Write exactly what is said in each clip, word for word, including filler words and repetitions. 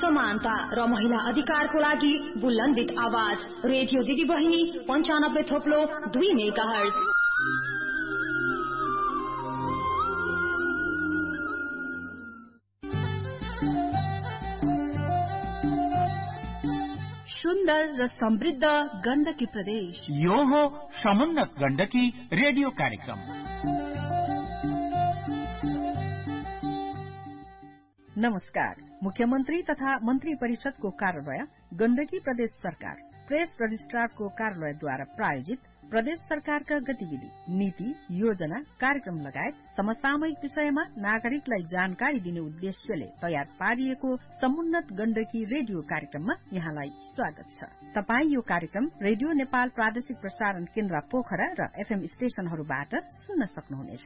समानता र महिला अधिकारको लागि बुलन्दित आवाज रेडियो दिदी बहिनी पञ्चानब्बे थोप्लो दुई मेगाहर्ज। सुन्दर र समृद्ध गण्डकी प्रदेश यो हो समुन्नत गण्डकी रेडियो कार्यक्रम। नमस्कार। मुख्यमन्त्री तथा मन्त्री परिषदको कार्यालय गण्डकी प्रदेश सरकार प्रेस रजिस्ट्रारको कार्यालयद्वारा प्रायोजित प्रदेश सरकारका गतिविधि नीति योजना कार्यक्रम लगायत समसामयिक विषयमा नागरिकलाई जानकारी दिने उद्देश्यले तयार पारिएको समुन्नत गण्डकी रेडियो कार्यक्रममा यहाँलाई स्वागत छ। तपाई यो कार्यक्रम रेडियो नेपाल प्रादेशिक प्रसारण केन्द्र पोखरा र एफएम स्टेशनहरूबाट सुन्न सक्नुहुनेछ।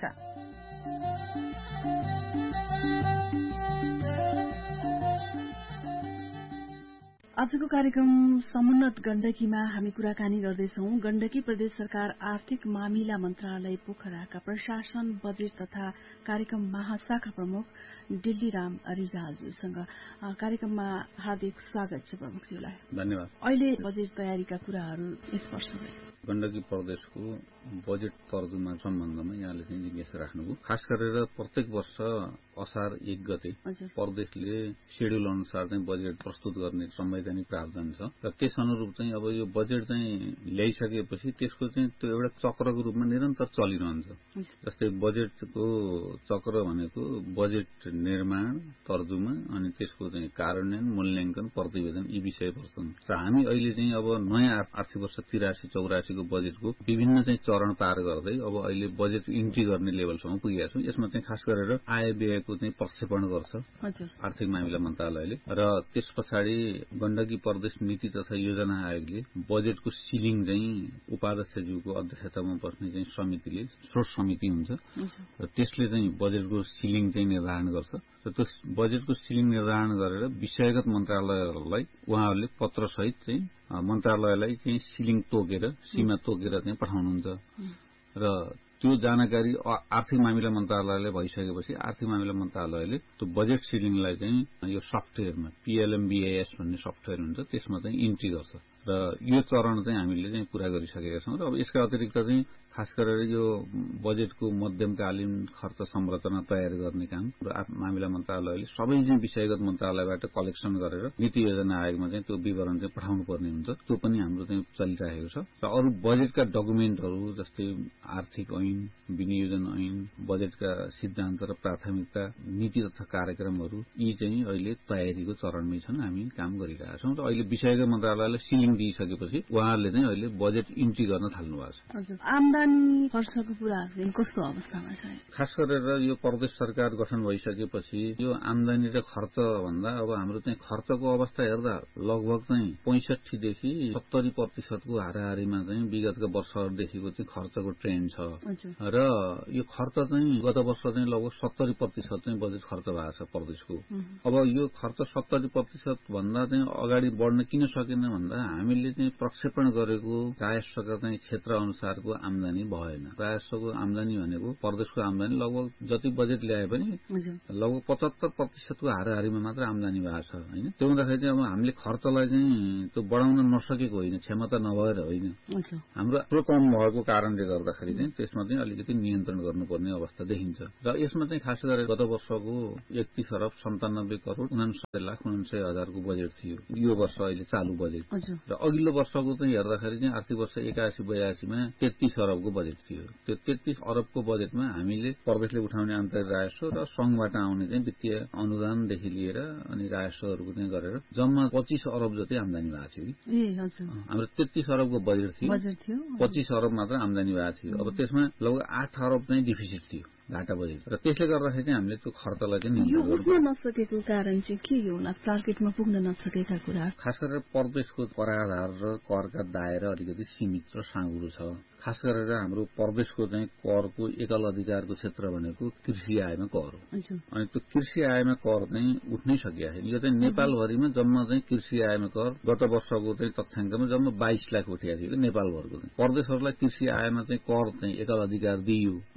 आजको कार्यक्रम समुन्नत गण्डकीमा हामी कुराकानी गर्दैछौं गण्डकी प्रदेश सरकार आर्थिक मामिला मन्त्रालय पोखराका प्रशासन बजेट तथा कार्यक्रम महाशाखा प्रमुख दिल्लीराम रिजालज्यूसँग। कार्यक्रममा हार्दिक स्वागत छ प्रमुखज्यूलाई। धन्यवाद। अहिले बजेट तयारीका कुराहरू स्पष्ट भए। गण्डकी प्रदेशको बजेट तर्जुमा सम्बन्धमा यहाँले चाहिँ जिज्ञासा राख्नुभयो। खास गरेर प्रत्येक वर्ष असार एक गते प्रदेशले शेड्युल अनुसार चाहिँ बजेट प्रस्तुत गर्ने संवैधानिक प्रावधान छ र त्यस अनुरूप चाहिँ अब यो बजेट चाहिँ ल्याइसकेपछि त्यसको चाहिँ त्यो एउटा चक्रको रूपमा निरन्तर चलिरहन्छ। जस्तै बजेटको चक्र भनेको बजेट निर्माण तर्जुमा अनि त्यसको चाहिँ कार्यान्वयन मूल्याङ्कन प्रतिवेदन यी विषय पर्छन् र हामी अहिले चाहिँ अब नयाँ आर्थिक वर्ष तिरासी चौरासी को बजेटको विभिन्न चाहिँ चरण पार गर्दै अब अहिले बजेट इन्ट्री गर्ने लेभलसम्म पुगेका छौं। यसमा चाहिँ खास गरेर आय व्ययको चाहिँ प्रक्षेपण गर्छ आर्थिक मामिला मन्त्रालयले र त्यस पछाडि गण्डकी प्रदेश नीति तथा योजना आयोगले बजेटको सिलिङ चाहिँ उपाध्यक्षज्यूको अध्यक्षतामा बस्ने चाहिँ समितिले स्रोत समिति हुन्छ र त्यसले चाहिँ बजेटको सिलिङ चाहिँ निर्धारण गर्छ र त्यो बजेटको सिलिङ निर्धारण गरेर विषयगत मन्त्रालयहरूलाई उहाँहरूले पत्र सहित चाहिँ मन्त्रालयलाई चाहिँ सिलिङ तोकेर सीमा तोकेर चाहिँ पठाउनुहुन्छ र त्यो जानकारी आर्थिक मामिला मन्त्रालयले भइसकेपछि आर्थिक मामिला मन्त्रालयले त्यो बजेट सिलिङलाई चाहिँ यो सफ्टवेयरमा पीएलएमबीएएस भन्ने सफ्टवेयर हुन्छ त्यसमा चाहिँ इन्ट्री गर्छ र यो चरण चाहिँ हामीले चाहिँ पूरा गरिसकेका छौं र अब यसका अतिरिक्त चाहिँ खास गरेर यो बजेटको मध्यमकालीन खर्च संरचना तयार गर्ने काम र मामिला मन्त्रालयले सबै चाहिँ विषयगत मन्त्रालयबाट कलेक्सन गरेर नीति योजना आयोगमा चाहिँ त्यो विवरण चाहिँ पठाउनु पर्ने हुन्छ। त्यो पनि हाम्रो चाहिँ चलिरहेको छ र अरू बजेटका डकुमेन्टहरू जस्तै आर्थिक ऐन विनियोजन ऐन बजेटका सिद्धान्त र प्राथमिकता नीति तथा कार्यक्रमहरू यी चाहिँ अहिले तयारीको चरणमै छन्। हामी काम गरिरहेका छौं र अहिले विषयगत मन्त्रालयले सिलिङ दिइसकेपछि उहाँहरूले चाहिँ अहिले बजेट इन्ट्री गर्न थाल्नु भएको छ। आमदानी खर्चको कुरा कस्तो अवस्थामा छ? खास गरेर यो प्रदेश सरकार गठन भइसकेपछि यो आमदानी र खर्च भन्दा अब हाम्रो चाहिँ खर्चको अवस्था हेर्दा लगभग चाहिँ पैंसठी देखि सत्तरी प्रतिशतको हाराहारीमा चाहिँ विगतका वर्षहरूदेखिको चाहिँ खर्चको ट्रेन्ड छ र यो खर्च चाहिँ गत वर्ष चाहिँ लगभग सत्तरी प्रतिशत चाहिँ बजेट खर्च भएको छ प्रदेशको। अब यो खर्च सत्तरी प्रतिशत भन्दा चाहिँ अगाडि बढ्न किन सकेन भन्दा हामीले चाहिँ प्रक्षेपण गरेको राजस्वका चाहिँ क्षेत्र अनुसारको आमदानी भएन। राजस्वको आमदानी भनेको प्रदेशको आमदानी लगभग जति बजेट ल्याए पनि लगभग पचहत्तर प्रतिशतको हाराहारीमा मात्र आमदानी भएको छ हैन। त्यो हुँदाखेरि चाहिँ अब हामीले खर्चलाई चाहिँ त्यो बढाउन नसकेको होइन, क्षमता नभएर होइन, हाम्रो त्यो कम भएको कारणले गर्दाखेरि चाहिँ त्यसमा चाहिँ अलिकति नियन्त्रण गर्नुपर्ने अवस्था देखिन्छ र यसमा चाहिँ खास गरेर गत वर्षको एकतीस अरब सन्तानब्बे करोड़ उनासत्तरी लाख उनासय हजारको बजेट थियो यो वर्ष अहिले चालू बजेट र अघिल्लो वर्षको चाहिँ हेर्दाखेरि चाहिँ आर्थिक वर्ष एकासी बयासीमा तेत्तीस अरबको बजेट थियो। त्यो तेत्तीस अरबको बजेटमा हामीले प्रदेशले उठाउने आन्तरिक राजस्व र संघबाट आउने चाहिँ वित्तीय अनुदानदेखि लिएर अनि राजस्वहरूको चाहिँ गरेर जम्मा पच्चीस अरब जति आमदानी भएको थियो। हाम्रो तेत्तीस अरबको बजेट थियो, पच्चीस अरब मात्र आमदानी भएको थियो। अब त्यसमा लगभग आठ अरब चाहिँ डिफिसिट थियो, घाटा बजेट र त्यसले गर्दाखेरि चाहिँ हामीले त्यो खर्चलाई चाहिँ नियन्त्रण गर्न नसकेको कारण चाहिँ के होला? टार्गेटमा पुग्न नसकेका कुरा खास गरेर प्रदेशको कराधार र करका दायरा अलिकति सीमित र साँगुरो छ। खास गरेर हाम्रो प्रदेशको चाहिँ करको एकल अधिकारको क्षेत्र भनेको कृषि आयमा कर हो अनि त्यो कृषि आयमा कर चाहिँ उठ्नै सकिया छैन। यो चाहिँ नेपालभरिमा जम्मा चाहिँ कृषि आयमा कर गत वर्षको चाहिँ तथ्याङ्कमा जम्मा बाइस लाख उठेको थियो नेपालभरको। प्रदेशहरूलाई कृषि आयमा चाहिँ कर चाहिँ एकल अधिकार दिइयो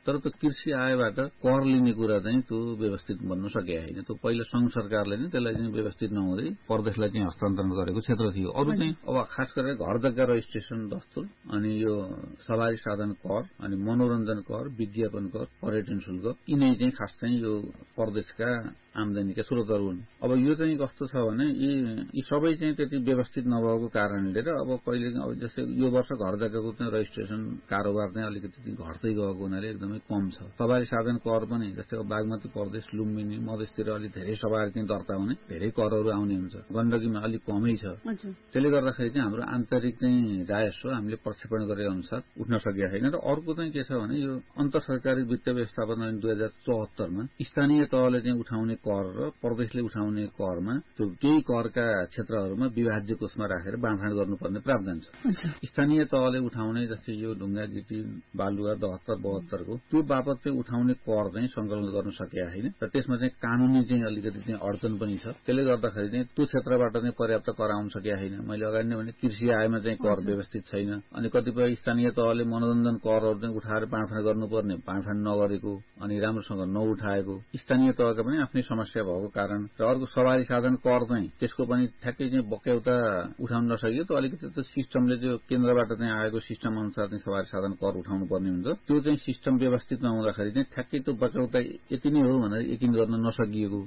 तर त्यो कृषि आयबाट कर लिने कुरा चाहिँ त्यो व्यवस्थित बन्न सकेको होइन। त्यो पहिला संघ सरकारले नै त्यसलाई चाहिँ व्यवस्थित नहुँदै प्रदेशलाई चाहिँ हस्तान्तरण गरेको क्षेत्र थियो। अरू चाहिँ अब खास गरेर घर जग्गा रजिस्ट्रेसन दस्तुर, अनि यो सवारी साधन कर, अनि मनोरञ्जन कर, विज्ञापन कर, पर्यटन शुल्क, यिनै चाहिँ खास चाहिँ यो प्रदेशका आमदानीका स्रोतहरू हुन्। अब यो चाहिँ कस्तो छ भने यी यी सबै चाहिँ त्यति व्यवस्थित नभएको कारणले र अब कहिले अब जस्तै यो वर्ष घर जग्गाको चाहिँ रजिस्ट्रेसन कारोबार चाहिँ अलिकति घट्दै गएको हुनाले एकदमै कम छ। सवारी साधन कर पनि जस्तै अब बागमती प्रदेश, लुम्बिनी, मधेसतिर अलिक धेरै सवारी चाहिँ दर्ता हुने, धेरै करहरू आउने हुन्छ। गण्डकीमा अलिक कमै छ। त्यसले गर्दाखेरि चाहिँ हाम्रो आन्तरिक चाहिँ राजस्व हामीले प्रक्षेपण गरे अनुसार उठ्न सकेका छैन। र अर्को चाहिँ के छ भने यो अन्तर सरकारी वित्त व्यवस्थापन ऐन दुई हजार चौहत्तरमा स्थानीय तहले चाहिँ उठाउने कर र प्रदेशले उठाउने करमा त्यो केही करका क्षेत्रहरूमा विभाज्य कोषमा राखेर बाँडफाँड गर्नुपर्ने प्रावधान छ। स्थानीय तहले उठाउने जस्तै यो ढुङ्गा गिटी बालुवा दहत्तर बहत्तरको त्यो बापत चाहिँ उठाउने कर चाहिँ संकलन गर्न सकेका छैन र त्यसमा चाहिँ कानूनी चाहिँ अलिकति चाहिँ अडचन पनि छ। त्यसले गर्दाखेरि चाहिँ त्यो क्षेत्रबाट चाहिँ पर्याप्त कर आउन सकेका छैन। मैले अगाडि नै भने कृषि आयमा चाहिँ कर व्यवस्थित छैन। अनि कतिपय स्थानीय तहले मनोरञ्जन करहरू चाहिँ उठाएर बाँडफाँड गर्नुपर्ने बाँडफाँड नगरेको, अनि राम्रोसँग नउठाएको स्थानीय तहका पनि आफ्नै समस्या भएको कारण र अर्को सवारी साधन कर चाहिँ त्यसको पनि ठ्याक्कै चाहिँ बक्यौता उठाउन नसकियो। त्यो अलिकति त्यो सिस्टमले त्यो केन्द्रबाट चाहिँ आएको सिस्टम अनुसार चाहिँ सवारी साधन कर उठाउनु पर्ने हुन्छ। त्यो चाहिँ सिस्टम व्यवस्थित नहुँदाखेरि चाहिँ ठ्याक्कै त्यो बक्यौता यति नै हो भनेर यकिन गर्न नसकिएको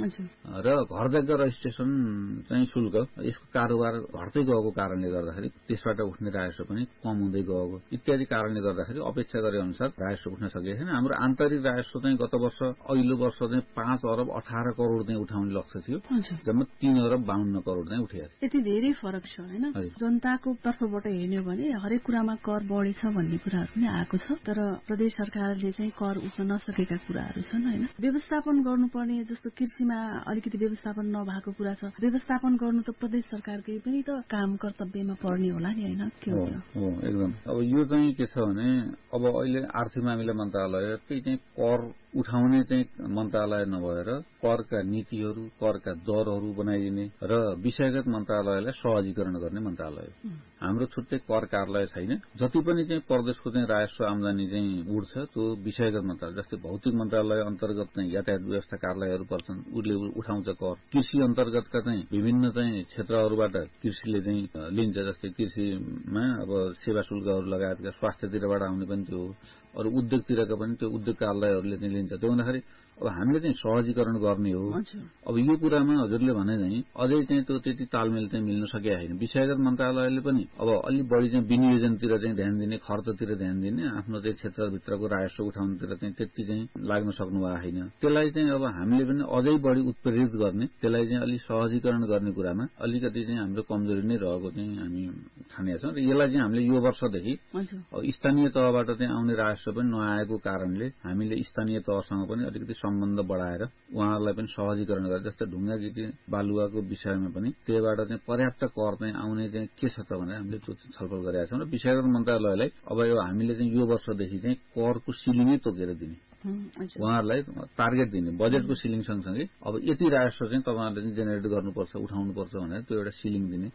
र घर जग्गा रजिस्ट्रेसन चाहिँ शुल्क यसको कारोबार घट्दै गएको कारणले गर्दाखेरि त्यसबाट उठ्ने राजस्व पनि कम हुँदै गएको इत्यादि कारणले गर्दाखेरि अपेक्षा गरे अनुसार राजस्व उठ्न सकेको छैन। हाम्रो आन्तरिक राजस्व चाहिँ गत वर्ष अघिल्लो वर्ष चाहिँ पाँच अरब अठार करोड़ चाहिँ उठाउने लक्ष्य थियो, जम्मा तीन अरब बाहन्न करोड़ चाहिँ उठेको थियो। यति धेरै फरक छ हैन। जनताको तर्फबाट हेर्ने भने हरेक कुरामा कर बढेछ भन्ने कुराहरू पनि आएको छ, तर प्रदेश सरकारले चाहिँ कर उठ्न नसकेका कुराहरू छन् हैन। व्यवस्थापन गर्नुपर्ने जस्तो कृषिमा अलिकति व्यवस्थापन नभएको कुरा छ, व्यवस्थापन गर्नु त प्रदेश सरकारकै पनि त काम कर्तव्यमा पर्ने होला नि हैन। के हो हो एकदम। अब यो चाहिँ के छ भने अब अहिले आर्थिक मामिला मन्त्रालय त्यही चाहिँ कर उठाउने चाहिँ मन्त्रालय नभएर करका नीतिहरू, करका दरहरू बनाइदिने र विषयगत मन्त्रालयलाई सहजीकरण गर्ने मन्त्रालय। हाम्रो छुट्टै कर कार्यालय छैन। जति पनि चाहिँ प्रदेशको चाहिँ राजस्व आमदानी चाहिँ उठ्छ त्यो विषयगत मन्त्रालय जस्तै भौतिक मन्त्रालय अन्तर्गत चाहिँ यातायात व्यवस्था कार्यालयहरू पर्छन्, उसले उठाउँछ कर। कृषि अन्तर्गतका चाहिँ विभिन्न चाहिँ क्षेत्रहरूबाट कृषिले चाहिँ लिन्छ, जस्तै कृषिमा अब सेवा शुल्कहरू लगायतका स्वास्थ्यतिरबाट आउने पनि त्यो, अरू उद्योगतिरका पनि त्यो उद्योग कार्यालयहरूले चाहिँ लिन्छ। त्यो भन्दाखेरि अब हामीले चाहिँ सहजीकरण गर्ने हो। अब यो कुरामा हजुरले भने चाहिँ अझै चाहिँ त्यो त्यति तालमेल चाहिँ मिल्न सकेको छैन। विषयगत मन्त्रालयले पनि अब अलि बढी चाहिँ विनियोजनतिर चाहिँ ध्यान दिने, खर्चतिर ध्यान दिने, आफ्नो चाहिँ क्षेत्रभित्रको राजस्व उठाउनुतिर चाहिँ त्यति चाहिँ लाग्न सक्नु भएको छैन। त्यसलाई चाहिँ अब हामीले पनि अझै बढी उत्प्रेरित गर्ने, त्यसलाई चाहिँ अलिक सहजीकरण गर्ने कुरामा अलिकति चाहिँ हाम्रो कमजोरी नै रहेको चाहिँ हामी ठानेका छौँ। र यसलाई चाहिँ हामीले यो वर्षदेखि स्थानीय तहबाट चाहिँ आउने राजस्व पनि नआएको कारणले हामीले स्थानीय तहसँग पनि अलिकति सम्बन्ध बढाएर उहाँहरूलाई पनि सहजीकरण गरेर, जस्तै ढुङ्गा गिटी बालुवाको विषयमा पनि त्यहीबाट चाहिँ पर्याप्त कर चाहिँ आउने चाहिँ के छ त भनेर हामीले त्यो छलफल गरेका छौँ। र विषयगत मन्त्रालयलाई अब यो हामीले चाहिँ यो वर्षदेखि चाहिँ करको सिलिङै तोकेर दिने, उहाँहरूलाई टार्गेट दिने, बजेटको सिलिङ सँगसँगै अब यति राजस्व चाहिँ तपाईँहरूले चाहिँ जेनेरेट गर्नुपर्छ, उठाउनुपर्छ भनेर त्यो एउटा सिलिङ दिने,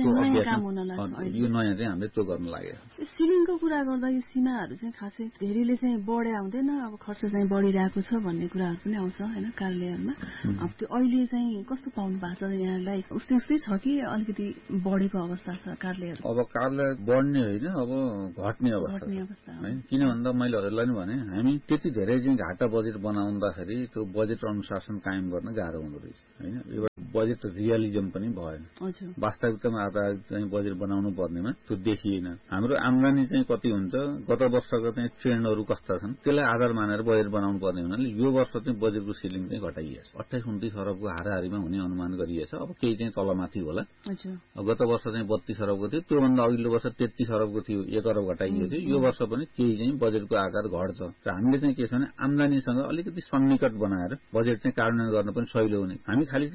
यो नयाँ चाहिँ हामीले त्यो गर्न लागेको छ। सिलिङको कुरा गर्दा यो सीमाहरू चाहिँ खासै धेरैले चाहिँ बढ्या हुँदैन, अब खर्च चाहिँ बढिरहेको छ भन्ने कुराहरू पनि आउँछ हैन कार्यालयहरूमा। अब त्यो अहिले चाहिँ कस्तो पाउनु भएको छ यहाँलाई? उस्तै उस्तै छ कि अलिकति बढेको अवस्था छ कार्यालयहरू? अब कार्यालय बढ्ने होइन, अब घट्ने अवस्था है। किन भन्दा मैले हजुरलाई नै भने हामी त्यति धेरै चाहिँ घाटा बजेट बनाउँदाखेरि त्यो बजेट अनुशासन कायम गर्न गाह्रो हुँदो रहेछ हैन। यो बजेट रियलिजम पनि भएन। वास्तविकतामा आधारित चाहिँ बजेट बनाउनु पर्नेमा त्यो देखिएन। हाम्रो आमदानी चाहिँ कति हुन्छ, गत वर्षको चाहिँ ट्रेन्डहरू कस्ता छन् त्यसलाई आधार मानेर बजेट बनाउनु पर्ने हुनाले यो वर्ष चाहिँ बजेटको सिलिङ चाहिँ घटाइएछ। अट्ठाइस उन्तिस अरबको हाराहारीमा हुने अनुमान गरिएछ। अब केही चाहिँ तलमाथि होला। गत वर्ष चाहिँ बत्तीस अरबको थियो, त्योभन्दा अघिल्लो वर्ष तेत्तीस अरबको थियो, एक अरब घटाइएको थियो। यो वर्ष पनि केही चाहिँ बजेटको आकार घट्छ। र हामीले चाहिँ के छ भने आमदानीसँग अलिकति सन्निकट बनाएर बजेट चाहिँ कार्यान्वयन गर्न पनि सजिलो हुने। हामी खालि के भने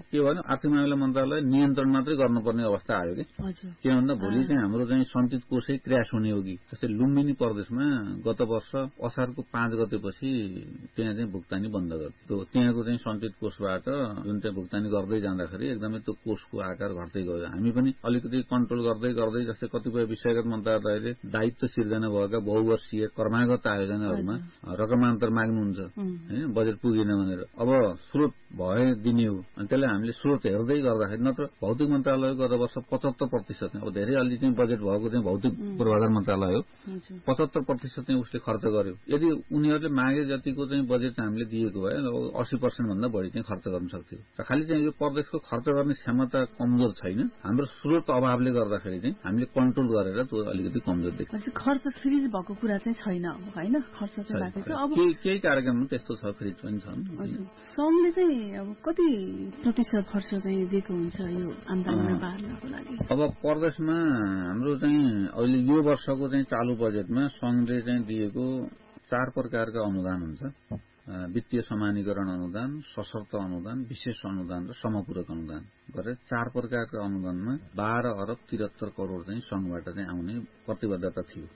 आर्थिक मामिला मन्त्रालय नियन्त्रण मात्रै गर्नुपर्ने अवस्था आयो कि के भन्दा भोलि चाहिँ हाम्रो चाहिँ सञ्चित कोषै क्र्यास हुने हो कि जस्तै लुम्बिनी प्रदेशमा गत वर्ष असारको पाँच गतेपछि त्यहाँ चाहिँ भुक्तानी बन्द गर्यो। त्यहाँको चाहिँ सञ्चित कोषबाट जुन चाहिँ भुक्तानी गर्दै जाँदाखेरि एकदमै त्यो कोषको आकार घट्दै गयो। हामी पनि अलिकति कन्ट्रोल गर्दै गर्दै जस्तै कतिपय विषयगत मन्त्रालयले दायित्व सिर्जना भएका बहुवर्षीय कर्मागत आयोजनाहरूमा रकमान्तर माग्नुहुन्छ हैन बजेट पुगेन भनेर। अब स्रोत भए दिने हो अनि त्यसलाई हामीले स्रोत हेर्दै गर्दाखेरि नत्र भौतिक मन्त्रालय गत वर्ष पचहत्तर प्रतिशत अब धेरै अलि चाहिँ बजेट भएको चाहिँ भौतिक पूर्वाधार मन्त्रालय हो, पचहत्तर प्रतिशत चाहिँ उसले खर्च गर्यो। यदि उनीहरूले मागे जतिको चाहिँ बजेट हामीले दिएको भए अस्सी पर्सेन्ट भन्दा बढी चाहिँ खर्च गर्न सक्थ्यो। र खालि चाहिँ यो प्रदेशको खर्च गर्ने क्षमता कमजोर छैन, हाम्रो स्रोत अभावले गर्दाखेरि चाहिँ हामीले कन्ट्रोल गरेर त्यो अलिकति कमजोर देख्छ। खर्च फ्रिज भएको कुरा चाहिँ छैन होइन, खर्च चाहिँ भएको छ। अब केही कार्यक्रममा त्यस्तो छ, फ्रिज पनि छन्। सङ्घले चाहिँ अब कति प्रतिशत खर्च चाहिँ दिएको हुन्छ यो आन्दोलन बार्नको लागि? अब प्रदेशमा हाम्रो चाहिँ अहिले यो वर्षको चाहिँ चालु बजेटमा सङ्घले चाहिँ दिएको चार प्रकारका अनुदान हुन्छ। वित्तीय समानीकरण अनुदान, सशर्त अनुदान, विशेष अनुदान र समपूरक अनुदान गरेर चार प्रकारका अनुदानमा बाह्र अरब त्रिहत्तर करोड़ चाहिँ संघबाट चाहिँ आउने प्रतिबद्धता थियो।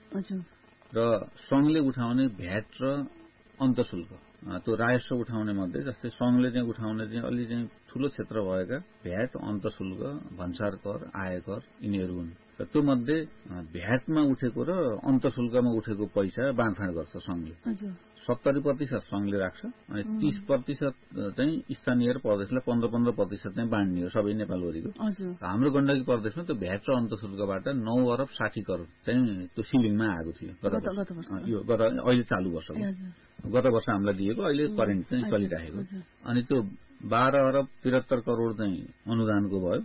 र संघले उठाउने भ्याट र अन्तशुल्क त्यो राजस्व उठाउने मध्ये जस्तै संघले चाहिँ उठाउने चाहिँ अलि चाहिँ ठूलो क्षेत्र भएका भ्याट, अन्तशुल्क, भन्सार कर, आयकर यिनीहरू हुन्। र त्यो मध्ये भ्याटमा उठेको र अन्तशुल्कमा उठेको पैसा बाँडफाँड गर्छ संघले। सत्तरी प्रतिशत संघले राख्छ अनि तीस प्रतिशत चाहिँ स्थानीय र प्रदेशलाई पन्ध्र पन्ध्र प्रतिशत चाहिँ बाँड्ने हो सबै नेपालभरिको। हाम्रो गण्डकी प्रदेशमा त्यो भ्याट र अन्तशुल्कबाट नौ अरब साठी करोड़ चाहिँ त्यो सिलिङमा आएको थियो यो गत अहिले चालु वर्ष। गत वर्ष हामीलाई दिएको अहिले करेन्ट चाहिँ चलिरहेको। अनि त्यो बाह्र अरब त्रिहत्तर करोड़ चाहिँ अनुदानको भयो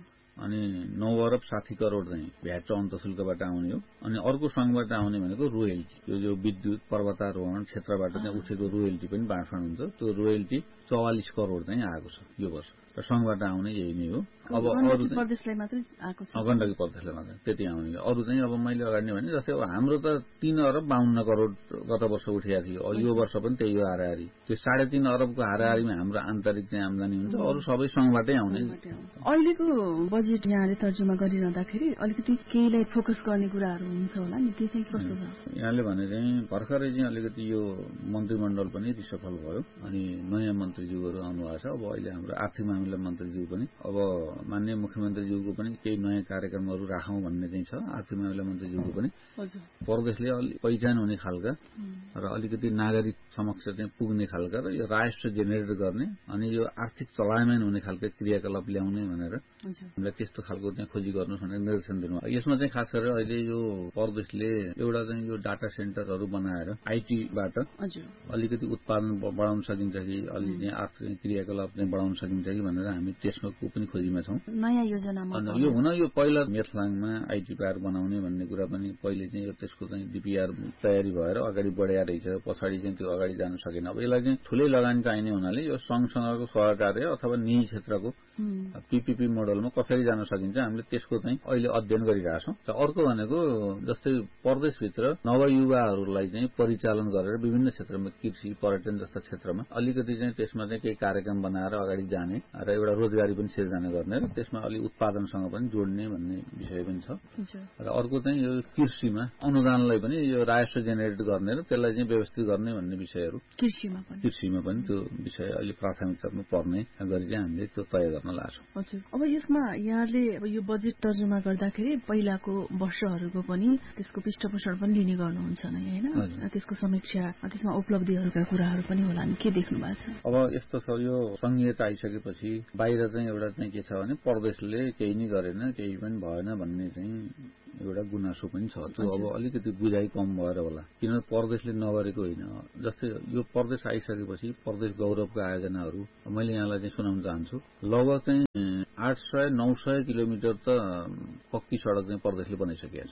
अनि नौ अरब साठी करोड़ चाहिँ भ्याट र अन्तशुल्कबाट आउने हो। अनि अर्को संघबाट आउने भनेको रोयल्टी, यो जो विद्युत पर्वतारोहण क्षेत्रबाट चाहिँ उठेको रोयल्टी पनि बाँडफाँड हुन्छ। त्यो रोयल्टी चौवालिस करोड़ चाहिँ आएको छ यो वर्ष र संघबाट आउने यही नै हो। अब अरू प्रदेशलाई मात्रै आएको छ, गण्डकी प्रदेशलाई मात्रै त्यति आउने। अरू चाहिँ अब मैले अगाडि भने जस्तै अब हाम्रो त तीन अरब बाहन्न करोड़ गत वर्ष उठेको थियो, यो वर्ष पनि त्यही हो हाराहारी। त्यो साढे तीन अरबको हाराहारीमा हाम्रो आन्तरिक चाहिँ आमदानी हुन्छ, अरू सबै संघबाटै आउने। अहिलेको बजेट यहाँले तर्जुमा गरिरहँदाखेरि अलिकति केहीलाई फोकस गर्ने कुराहरू हुन्छ होला नि, त्यो चाहिँ कस्तो छ? यहाँले भने चाहिँ भर्खरै चाहिँ अलिकति यो मन्त्रीमण्डल पनि रिसफल भयो अनि नयाँ मन्त्रीज्यूहरू आउनुभएको छ। अब अहिले हाम्रो आर्थिक मामिला मन्त्रीज्यू पनि अब माननीय मुख्यमन्त्रीज्यूको पनि केही नयाँ कार्यक्रमहरू राखौं भन्ने चाहिँ छ। आर्थिक मामिला मन्त्रीज्यूको पनि प्रदेशले अलि पहिचान हुने खालका र अलिकति नागरिक समक्ष चाहिँ पुग्ने खालका र यो राजस्व जेनेरेट गर्ने अनि यो आर्थिक चलायमान हुने खालका क्रियाकलाप ल्याउने भनेर हामीलाई त्यस्तो खालको चाहिँ खोजी गर्नु भनेर निर्देशन दिनु। यसमा चाहिँ खास गरेर अहिले यो प्रदेशले एउटा चाहिँ यो डाटा सेन्टरहरू बनाएर आइटीबाट अलिकति उत्पादन बढाउन सकिन्छ कि अलि चाहिँ आर्थिक क्रियाकलाप चाहिँ बढाउन सकिन्छ कि भनेर हामी त्यसको पनि खोजीमा छौं। नयाँ योजनामा यो हुन यो पहिला मेथलाङमा आइटी पार्क बनाउने भन्ने कुरा पनि पहिले चाहिँ यो त्यसको चाहिँ डीपीआर तयारी भएर अगाडि बढाएर रहेछ, पछाडि चाहिँ त्यो अगाडि जान सकेन। अब यसलाई चाहिँ ठूलै लगानी चाहिने हुनाले यो संघसँगको सहकार्य अथवा निजी क्षेत्रको पीपीपी मोडलमा कसरी जान सकिन्छ हामीले त्यसको चाहिँ अहिले अध्ययन गरिरहेछौं। र अर्को भनेको जस्तै प्रदेशभित्र नवयुवाहरूलाई चाहिँ परिचालन गरेर विभिन्न क्षेत्रमा कृषि, पर्यटन जस्ता क्षेत्रमा अलिकति चाहिँ त्यसमा चाहिँ केही कार्यक्रम बनाएर अगाडि जाने र एउटा रोजगारी पनि सिर्जना गर्ने र त्यसमा अलि उत्पादनसँग पनि जोड्ने भन्ने विषय पनि छ। र अर्को चाहिँ यो कृषिमा अनुदानलाई पनि यो राजस्व जेनेरेट गर्ने र त्यसलाई चाहिँ व्यवस्थित गर्ने भन्ने विषयहरू कृषिमा पनि कृषिमा पनि त्यो विषय अलि प्राथमिकतामा पर्ने गरी चाहिँ हामीले त्यो तय गर्न लाग्छौं। हजुर, अब यसमा यहाँले अब यो बजेट तर्जुमा गर्दाखेरि पहिलाको वर्षहरूको पनि त्यसको पृष्ठपोषण पनि लिने गर्नुहुन्छ नै हैन? त्यसको समीक्षा, त्यसमा उपलब्धिहरूका कुराहरू पनि होला नि, के देख्नु भएको छ? अब यस्तो छ, यो संघीयता आइसकेपछि बाहिर चाहिँ एउटा चाहिँ के छ भने प्रदेशले केही नै गरेन, केही पनि भएन भन्ने चाहिँ एउटा गुनासो पनि छ। त्यो अब अलिकति बुझाइ कम भएर होला, किनभने प्रदेशले नगरेको होइन। जस्तै यो प्रदेश आइसकेपछि प्रदेश गौरवका आयोजनाहरू मैले यहाँलाई चाहिँ सुनाउन चाहन्छु। लगभग चाहिँ आठ सय नौ सय किलोमिटर त पक्की सड़क चाहिँ प्रदेशले बनाइसकेको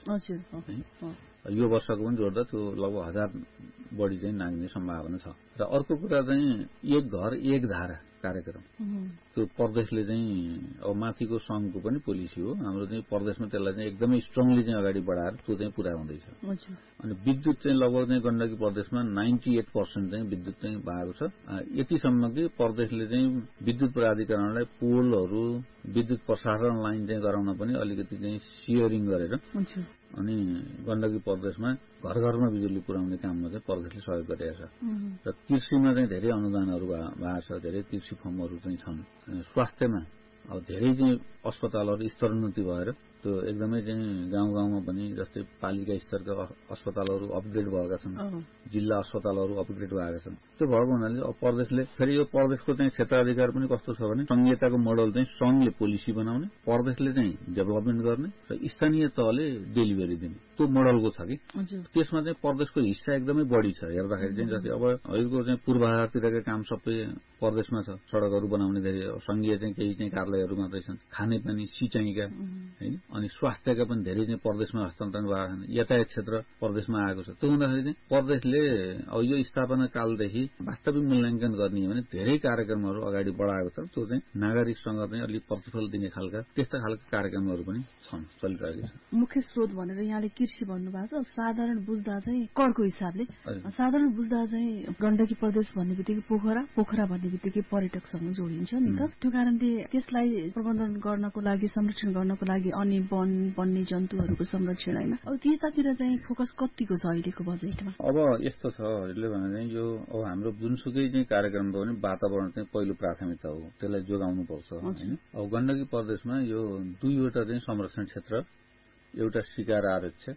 छ। यो वर्षको पनि जोड्दा त्यो लगभग हजार बढी चाहिँ नाग्ने सम्भावना छ। र अर्को कुरा चाहिँ एक घर एक धारा कार्यक्रम त्यो प्रदेशले चाहिँ अब माथिको संघको पनि पोलिसी हो हाम्रो चाहिँ प्रदेशमा त्यसलाई चाहिँ एकदमै स्ट्रङली चाहिँ अगाडि बढाएर त्यो चाहिँ पूरा हुँदैछ अनि विद्युत चाहिँ लगभग चाहिँ गण्डकी प्रदेशमा नाइन्टी एट पर्सेन्ट चाहिँ विद्युत चाहिँ भएको छ यतिसम्म कि प्रदेशले चाहिँ विद्युत प्राधिकरणलाई पोलहरू विद्युत प्रसारण लाइन चाहिँ गराउन पनि अलिकति चाहिँ सियरिङ गरेर अनि गण्डकी प्रदेशमा घर घरमा बिजुली पुर्याउने काममा चाहिँ प्रदेशले सहयोग गरेको छ र कृषिमा चाहिँ धेरै अनुदानहरू भएको छ धेरै कृषि फर्महरू चाहिँ छन् स्वास्थ्यमा अब धेरै चाहिँ अस्पतालहरू स्तरोन्नति भएर त्यो एकदमै चाहिँ गाउँ गाउँमा पनि जस्तै पालिका स्तरका अस्पतालहरू अपग्रेड भएका छन् जिल्ला अस्पतालहरू अपग्रेड भएका छन् त्यो भएको हुनाले अब प्रदेशले फेरि यो प्रदेशको चाहिँ क्षेत्राधिकार पनि कस्तो छ भने संघीयताको मोडल चाहिँ संघले पोलिसी बनाउने प्रदेशले चाहिँ डेभलपमेन्ट गर्ने र स्थानीय तहले डेलिभरी दिने त्यो मोडलको छ कि त्यसमा चाहिँ प्रदेशको हिस्सा एकदमै बढी छ हेर्दाखेरि चाहिँ जस्तै अब अहिलेको चाहिँ पूर्वाधारतिरका काम सबै प्रदेशमा छ सड़कहरू बनाउने धेरै संघीय चाहिँ केही चाहिँ कार्यालयहरू मात्रै छन् खानेपानी सिंचाइका हैन अनि स्वास्थ्यका पनि धेरै चाहिँ प्रदेशमा हस्तान्तरण भएको छन् यातायात क्षेत्र प्रदेशमा आएको छ त्यो हुँदाखेरि चाहिँ प्रदेशले अब यो स्थापना कालदेखि वास्तविक मूल्याङ्कन गर्ने हो भने धेरै कार्यक्रमहरू अगाडि बढाएको छ त्यो चाहिँ नागरिकसँग चाहिँ अलिक प्रतिफल दिने खालका त्यस्ता खालका कार्यक्रमहरू पनि छन् चलिरहेको छ मुख्य स्रोत भनेर यहाँले कृषि भन्नुभएको छ साधारण बुझ्दा चाहिँ करको हिसाबले साधारण बुझ्दा चाहिँ गण्डकी प्रदेश भन्ने बित्तिकै पोखरा पोखरा भन्ने बित्तिकै पर्यटकसँग जोडिन्छ नि त त्यो कारणले त्यसलाई प्रबन्धन गर्नको लागि संरक्षण गर्नको लागि अनि वन वन्य जन्तुहरूको संरक्षण होइन अब त्यतातिर चाहिँ फोकस कतिको छ अहिलेको बजेटमा अब यस्तो छ अहिले भने चाहिँ यो अब हाम्रो जुनसुकै चाहिँ कार्यक्रम भयो भने वातावरण चाहिँ पहिलो प्राथमिकता हो त्यसलाई जोगाउनु पर्छ हैन अब गण्डकी प्रदेशमा यो दुईवटा चाहिँ संरक्षण क्षेत्र एउटा शिकार आरक्ष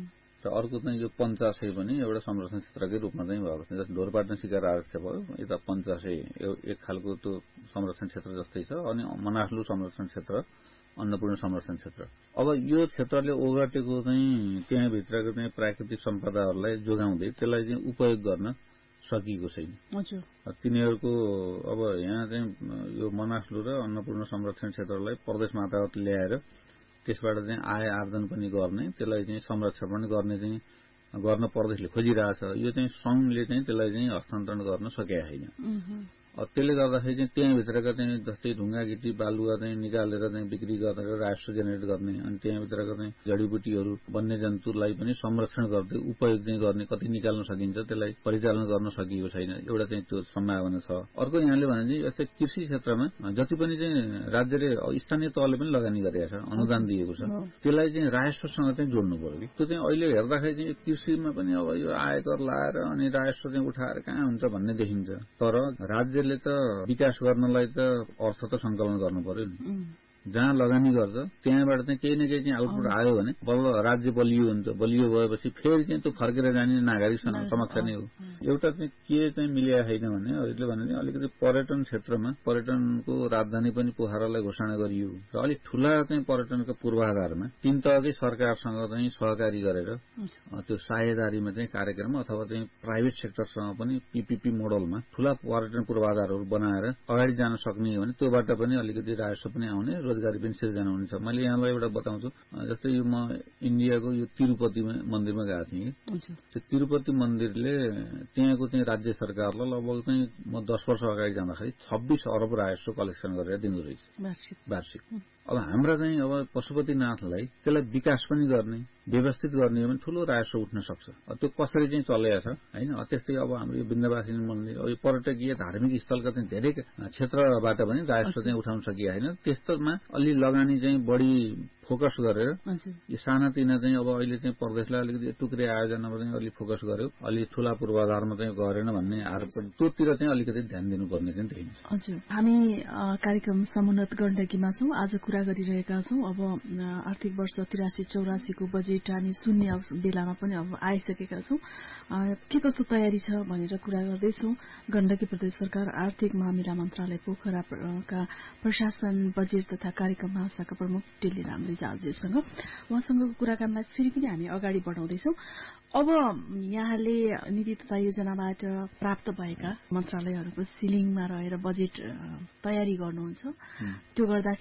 र अर्को चाहिँ यो पञ्चासे पनि एउटा संरक्षण क्षेत्रकै रूपमा चाहिँ भएको छ जस्तै ढोरपाटन शिकार आरक्ष भयो यता पञ्चासे एक खालको त्यो संरक्षण क्षेत्र जस्तै छ अनि मनासलु संरक्षण क्षेत्र अन्नपूर्ण संरक्षण क्षेत्र अब यो क्षेत्रले ओगटेको चाहिँ त्यहाँभित्रको चाहिँ प्राकृतिक सम्पदाहरूलाई जोगाउँदै त्यसलाई चाहिँ उपयोग गर्न सकिएको छैन तिनीहरूको अब यहाँ चाहिँ यो मनासलु र अन्नपूर्ण संरक्षण क्षेत्रलाई प्रदेश मार्फत ल्याएर त्यसबाट चाहिँ आय आर्जन पनि गर्ने त्यसलाई चाहिँ संरक्षण पनि गर्ने चाहिँ गर्न प्रदेशले खोजिरहेछ यो चाहिँ संघले चाहिँ त्यसलाई चाहिँ हस्तान्तरण गर्न सकेका छैन त्यसले गर्दाखेरि चाहिँ त्यहाँभित्रका चाहिँ जस्तै ढुङ्गा गिटी बालुवा चाहिँ निकालेर चाहिँ बिक्री गरेर राजस्व जेनेरेट गर्ने अनि त्यहाँभित्रका चाहिँ जडीबुटीहरू वन्यजन्तुलाई पनि संरक्षण गर्दै उपयोग चाहिँ गर्ने कति निकाल्न सकिन्छ त्यसलाई परिचालन गर्न सकिएको छैन एउटा चाहिँ त्यो सम्भावना छ अर्को यहाँले भने चाहिँ यस्तै कृषि क्षेत्रमा जति पनि चाहिँ राज्यले स्थानीय तहले पनि लगानी गरेका छ अनुदान दिएको छ त्यसलाई चाहिँ राजस्वसँग चाहिँ जोड्नु पर्यो कि त्यो चाहिँ अहिले हेर्दाखेरि चाहिँ कृषिमा पनि अब यो आयकर लाएर अनि राजस्व चाहिँ उठाएर कहाँ हुन्छ भन्ने देखिन्छ तर राज्य ले त विकास गर्नलाई त अर्थ त संकलन गर्नु पर्यो नि जहाँ लगानी गर्छ त्यहाँबाट चाहिँ केही न केही चाहिँ आउटपुट आयो भने बल्ल राज्य बलियो हुन्छ बलियो भएपछि फेरि चाहिँ त्यो फर्केर जाने नागरिक समक्ष नै हो एउटा चाहिँ के चाहिँ मिलेको छैन भने अहिले भने अलिकति पर्यटन क्षेत्रमा पर्यटनको राजधानी पनि पोखरालाई घोषणा गरियो र अलिक ठूला चाहिँ पर्यटनको पूर्वाधारमा तीन तहकै सरकारसँग चाहिँ सहकारी गरेर त्यो साझेदारीमा चाहिँ कार्यक्रम अथवा चाहिँ प्राइभेट सेक्टरसँग पनि पीपीपी मोडलमा ठूला पर्यटन पूर्वाधारहरू बनाएर अगाडि जान सक्ने हो भने त्योबाट पनि अलिकति राजस्व पनि आउने रोजगारी पनि सिर्जना हुनेछ मैले यहाँलाई एउटा बताउँछु जस्तै यो म इन्डियाको यो तिरुपति मन्दिरमा गएको थिएँ त्यो तिरुपति मन्दिरले त्यहाँको चाहिँ राज्य सरकारलाई लगभग चाहिँ म दस वर्ष अगाडि जाँदाखेरि छब्बीस अरब राजस्व कलेक्सन गरेर दिँदो रहेछ वार्षिक अब हाम्रा चाहिँ अब पशुपतिनाथलाई त्यसलाई विकास पनि गर्ने व्यवस्थित गर्ने हो भने ठूलो राजस्व उठ्न सक्छ त्यो कसरी चाहिँ चलेको छ हैन त्यस्तै अब हाम्रो यो विन्ध्यवासिनी मन्दिर अब यो पर्यटकीय धार्मिक स्थलका चाहिँ धेरै क्षेत्रबाट पनि राजस्व चाहिँ उठाउन सकिएको छैन त्यस्तोमा अलि लगानी चाहिँ बढी फोकस गरेर यो सानातिना चाहिँ अब अहिले चाहिँ प्रदेशलाई अलिकति टुक्रे आयोजनामा चाहिँ अलिक फोकस गर्यो अलि ठूला पूर्वाधारमा चाहिँ गरेन भन्ने आरोप त्योतिर चाहिँ अलिकति ध्यान दिनुपर्ने चाहिँ देखिन्छ हजुर हामी कार्यक्रम समुन्नत गण्डकीमा छौं आज कुरा गरिरहेका छौं अब आर्थिक वर्ष त्रियासी चौरासी को बजेट हामी शून्य बेलामा पनि अब आइसकेका छौं के कस्तो तयारी छ भनेर कुरा गर्दैछौं गण्डकी प्रदेश सरकार आर्थिक मामिला मन्त्रालय पोखराका प्रशासन बजेट तथा कार्यक्रम महाशाखा प्रमुख टेली राम रिजालजीसँग उहाँसँगको कुराकानीलाई फेरि पनि हामी अगाडि बढाउँदैछौं अब यहाँले नीति तथा योजनाबाट प्राप्त भएका मन्त्रालयहरूको सिलिङमा रहेर बजेट तयारी गर्नुहुन्छ त्यो गर्दा